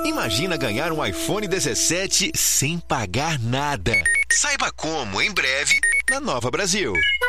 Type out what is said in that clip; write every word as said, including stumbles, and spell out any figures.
Imagina ganhar um iPhone dezessete sem pagar nada. Saiba como em breve na Nova Brasil.